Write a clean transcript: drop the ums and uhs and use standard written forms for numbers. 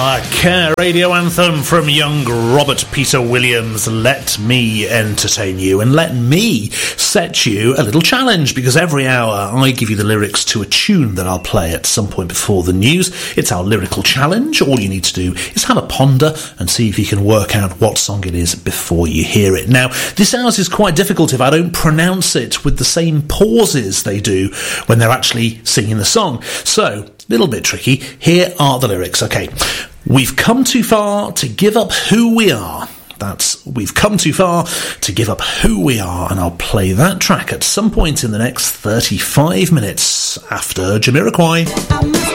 Care radio anthem from young Robert Peter Williams. Let me entertain you, and let me set you a little challenge, because every hour I give you the lyrics to a tune that I'll play at some point before the news. It's our lyrical challenge. All you need to do is have a ponder and see if you can work out what song it is before you hear it. Now, this hours is quite difficult if I don't pronounce it with the same pauses they do when they're actually singing the song. So, a little bit tricky. Here are the lyrics. Okay. We've come too far to give up who we are. That's we've come too far to give up who we are. And I'll play that track at some point in the next 35 minutes after Jamiroquai.